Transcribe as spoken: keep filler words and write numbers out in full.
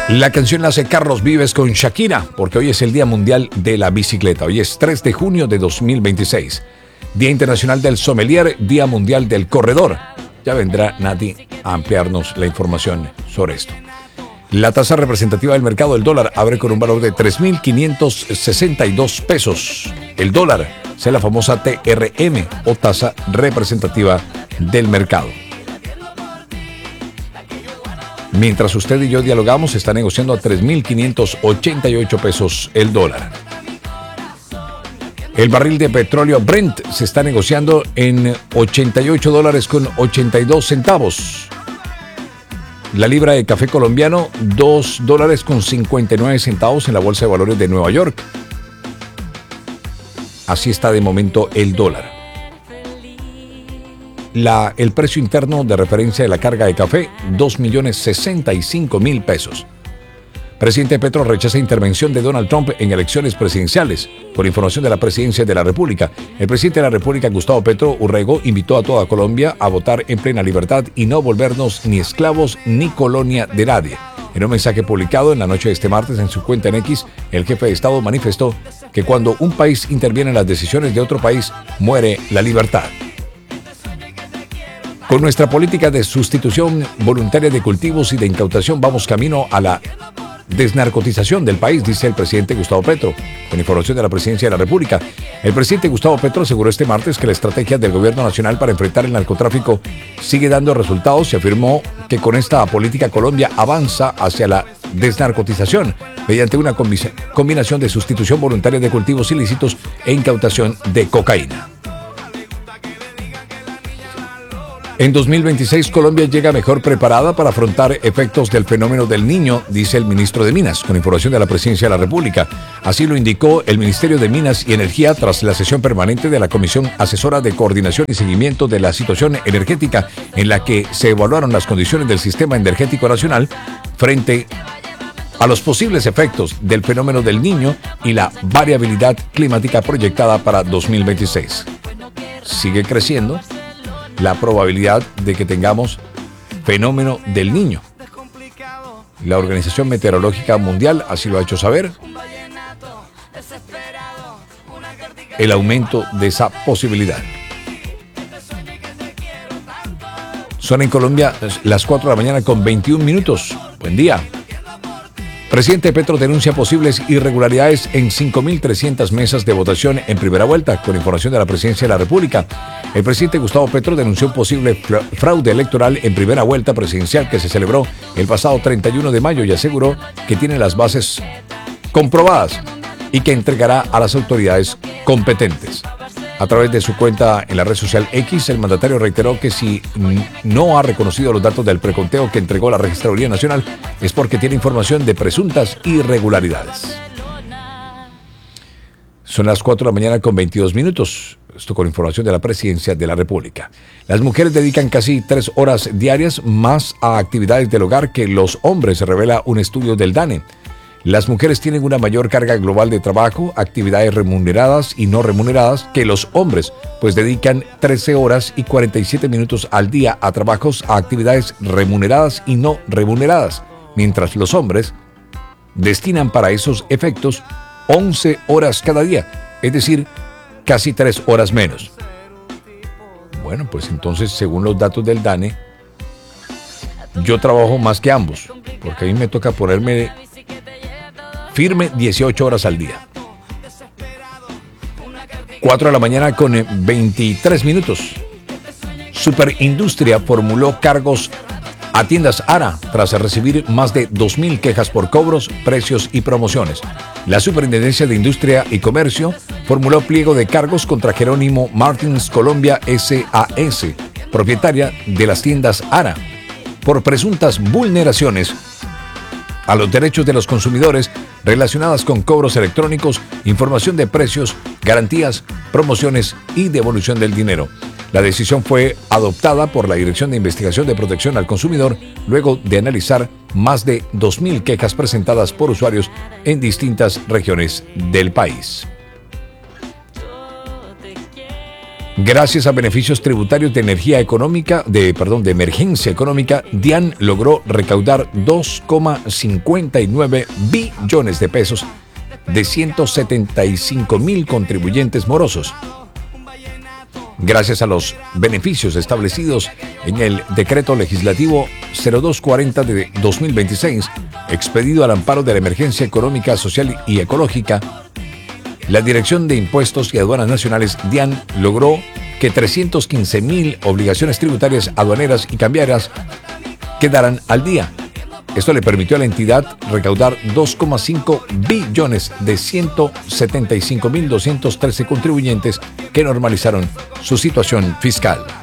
La canción la hace Carlos Vives con Shakira, porque hoy es el Día Mundial de la Bicicleta. Hoy es tres de junio de dos mil veintiséis. Día Internacional del Sommelier, Día Mundial del Corredor. Ya vendrá Nati a ampliarnos la información sobre esto. La tasa representativa del mercado del dólar abre con un valor de tres mil quinientos sesenta y dos pesos. El dólar es la famosa T R M o tasa representativa del mercado. Mientras usted y yo dialogamos, está negociando a tres mil quinientos ochenta y ocho pesos el dólar. El barril de petróleo Brent se está negociando en ochenta y ocho dólares con ochenta y dos centavos. La libra de café colombiano, dos dólares con cincuenta y nueve centavos en la Bolsa de Valores de Nueva York. Así está de momento el dólar. La, el precio interno de referencia de la carga de café, dos millones sesenta y cinco mil pesos. Presidente Petro rechaza intervención de Donald Trump en elecciones presidenciales. Por información de la Presidencia de la República, el presidente de la República, Gustavo Petro Urrego, invitó a toda Colombia a votar en plena libertad y no volvernos ni esclavos ni colonia de nadie. En un mensaje publicado en la noche de este martes en su cuenta en X, el jefe de Estado manifestó que cuando un país interviene en las decisiones de otro país, muere la libertad. Con nuestra política de sustitución voluntaria de cultivos y de incautación vamos camino a la desnarcotización del país, dice el presidente Gustavo Petro. Con información de la Presidencia de la República, el presidente Gustavo Petro aseguró este martes que la estrategia del gobierno nacional para enfrentar el narcotráfico sigue dando resultados y afirmó que con esta política Colombia avanza hacia la desnarcotización mediante una combinación de sustitución voluntaria de cultivos ilícitos e incautación de cocaína. En dos mil veintiséis, Colombia llega mejor preparada para afrontar efectos del fenómeno del Niño, dice el ministro de Minas, con información de la Presidencia de la República. Así lo indicó el Ministerio de Minas y Energía tras la sesión permanente de la Comisión Asesora de Coordinación y Seguimiento de la Situación Energética, en la que se evaluaron las condiciones del sistema energético nacional frente a los posibles efectos del fenómeno del Niño y la variabilidad climática proyectada para dos mil veintiséis. Sigue creciendo la probabilidad de que tengamos fenómeno del Niño. La Organización Meteorológica Mundial así lo ha hecho saber. El aumento de esa posibilidad. Son en Colombia las cuatro de la mañana con veintiún minutos. Buen día. Presidente Petro denuncia posibles irregularidades en cinco mil trescientas mesas de votación en primera vuelta. Con información de la Presidencia de la República, el presidente Gustavo Petro denunció un posible fraude electoral en primera vuelta presidencial que se celebró el pasado treinta y uno de mayo y aseguró que tiene las bases comprobadas y que entregará a las autoridades competentes. A través de su cuenta en la red social X, el mandatario reiteró que si no ha reconocido los datos del preconteo que entregó la Registraduría Nacional es porque tiene información de presuntas irregularidades. Son las cuatro de la mañana con veintidós minutos. Esto con información de la Presidencia de la República. Las mujeres dedican casi tres horas diarias más a actividades del hogar que los hombres, revela un estudio del DANE. Las mujeres tienen una mayor carga global de trabajo, actividades remuneradas y no remuneradas que los hombres, pues dedican trece horas y cuarenta y siete minutos al día a trabajos, a actividades remuneradas y no remuneradas, mientras los hombres destinan para esos efectos once horas cada día, es decir, casi tres horas menos. Bueno, pues entonces, según los datos del DANE, yo trabajo más que ambos, porque a mí me toca ponerme firme dieciocho horas al día. cuatro de la mañana con veintitrés minutos. Superindustria formuló cargos a tiendas Ara tras recibir más de dos mil quejas por cobros, precios y promociones. La Superintendencia de Industria y Comercio formuló pliego de cargos contra Jerónimo Martins Colombia S A S, propietaria de las tiendas Ara, por presuntas vulneraciones a los derechos de los consumidores relacionadas con cobros electrónicos, información de precios, garantías, promociones y devolución del dinero. La decisión fue adoptada por la Dirección de Investigación de Protección al Consumidor luego de analizar más de dos mil quejas presentadas por usuarios en distintas regiones del país. Gracias a beneficios tributarios de energía económica, de, perdón, de emergencia económica, DIAN logró recaudar dos coma cincuenta y nueve billones de pesos de ciento setenta y cinco mil contribuyentes morosos. Gracias a los beneficios establecidos en el Decreto Legislativo cero dos cuarenta de dos mil veintiséis, expedido al amparo de la emergencia económica, social y ecológica, la Dirección de Impuestos y Aduanas Nacionales, DIAN, logró que trescientas quince mil obligaciones tributarias, aduaneras y cambiarias quedaran al día. Esto le permitió a la entidad recaudar dos coma cinco billones de ciento setenta y cinco mil doscientos trece contribuyentes que normalizaron su situación fiscal.